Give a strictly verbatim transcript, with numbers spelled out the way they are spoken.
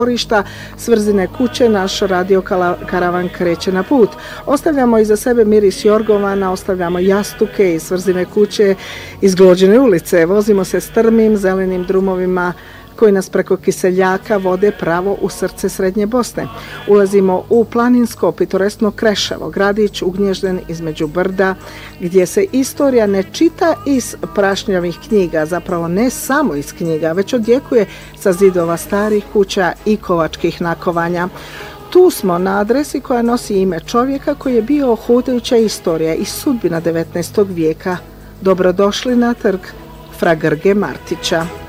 Svrzine kuće, naš radio karavan kreće na put. Ostavljamo iza sebe miris jorgovana, ostavljamo jastuke iz Svrzine kuće, iz Glođine ulice. Vozimo se strmim zelenim drumovima koji nas preko Kiseljaka vode pravo u srce Srednje Bosne. Ulazimo u planinsko, pitoreskno Kreševo, gradić ugnježden između brda, gdje se istorija ne čita iz prašnjavih knjiga, zapravo ne samo iz knjiga, već odjekuje sa zidova starih kuća i kovačkih nakovanja. Tu smo na adresi koja nosi ime čovjeka koji je bio hodajuća istorija i sudbina devetnaestog vijeka. Dobrodošli na trg fra Grge Martića.